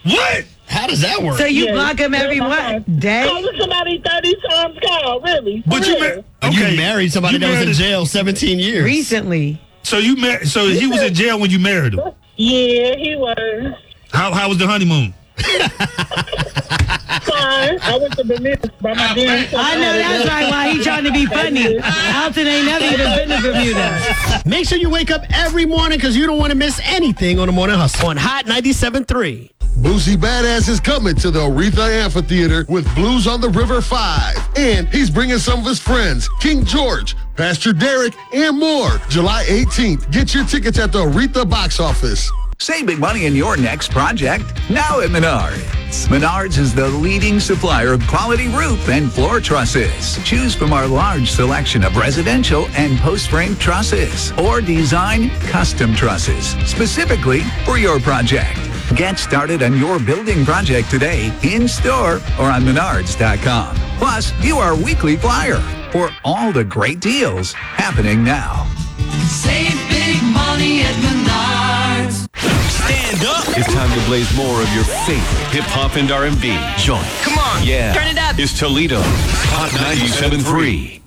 What? How does that work? So you block him every day? Calling somebody 30 times, Kyle, really. But you You married somebody that was in jail 17 years. Recently. So you married? So he was in jail when you married him? Yeah, he was. How was the honeymoon? Fine. I went to Bermuda by my damn self. I know that's right. Why he trying to be funny? Alton ain't never even been to Bermuda. Make sure you wake up every morning because you don't want to miss anything on the Morning Hustle on Hot 97.3. Boosie Badass is coming to the Aretha Amphitheater with Blues on the River 5. And he's bringing some of his friends, King George, Pastor Derek, and more. July 18th. Get your tickets at the Aretha box office. Save big money in your next project now at Menards. Menards is the leading supplier of quality roof and floor trusses. Choose from our large selection of residential and post-frame trusses or design custom trusses specifically for your project. Get started on your building project today in store or on Menards.com. Plus, view our weekly flyer for all the great deals happening now. Save big money at Menards. Stand up. It's time to blaze more of your favorite hip-hop and R&B joint. Come on, yeah, turn it up. It's Toledo's Hot 97.3.